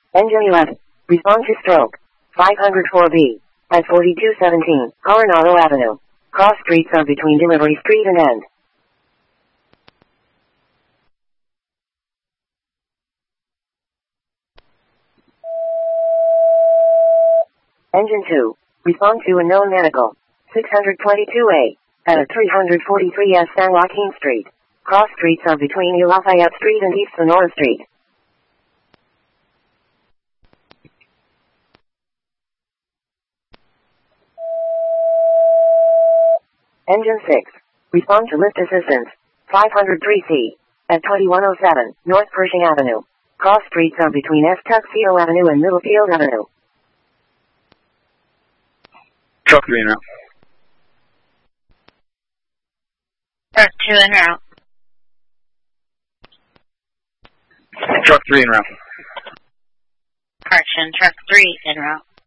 Engine 11. Respond to stroke. 504B. At 4217, Coronado Avenue. Cross streets are between Delivery Street and End. Engine 2. Respond to unknown medical. 622A. At 343S San Joaquin Street. Cross streets are between East Lafayette Street and East Sonora Street. Engine 6. Respond to lift assistance. 503C. At 2107 North Pershing Avenue. Cross streets are between S. Tuxedo Avenue and Middlefield Avenue. Truck 3 en route. Truck 2 en route. Truck 3 en route. Correction, truck 3 en route.